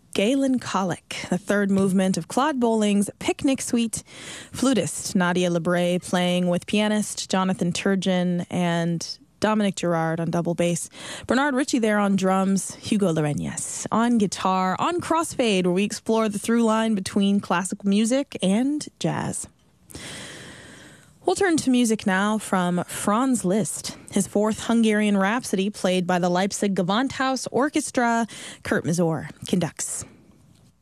Galen Colic, the third movement of Claude Bolling's Picnic Suite. Flutist Nadia Lebray playing with pianist Jonathan Turgeon and Dominic Girard on double bass. Bernard Ritchie there on drums. Hugo Larenas on guitar. On Crossfade, where we explore the through line between classical music and jazz. We'll turn to music now from Franz Liszt, his fourth Hungarian Rhapsody played by the Leipzig Gewandhaus Orchestra. Kurt Masur conducts.